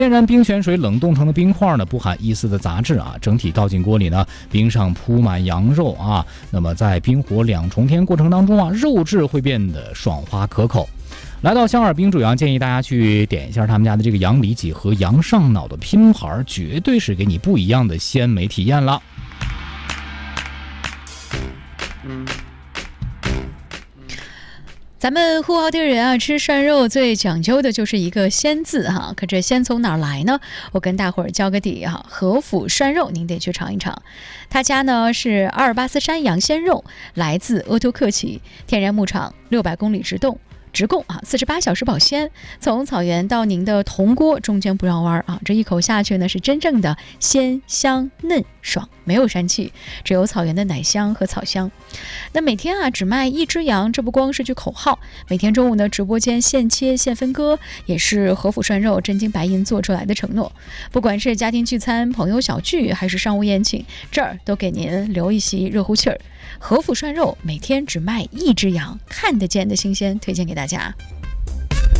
天然冰泉水冷冻成的冰块呢，不含一丝的杂质啊，整体倒进锅里呢，冰上铺满羊肉啊，那么在冰火2重天过程当中啊，肉质会变得爽滑可口。来到香尔冰煮羊，建议大家去点一下他们家的这个羊里脊和羊上脑的拼盘，绝对是给你不一样的鲜美体验了。 咱们呼和浩特人啊，吃涮肉最讲究的就是一个鲜字哈。可这鲜从哪儿来呢？我跟大伙儿交个底哈。和府涮肉您得去尝一尝，他家呢是阿尔巴斯山羊鲜肉，来自鄂图克旗，天然牧场，600公里直供啊，48小时保鲜，从草原到您的铜锅中间不绕弯啊！这一口下去呢，是真正的鲜香嫩爽，没有膻气，只有草原的奶香和草香。那每天啊只卖1只羊，这不光是句口号，每天中午呢直播间现切现分割，也是和府涮肉真金白银做出来的承诺。不管是家庭聚餐、朋友小聚，还是商务宴请，这儿都给您留一席热乎气儿。和府涮肉每天只卖1只羊，看得见的新鲜，推荐给大家。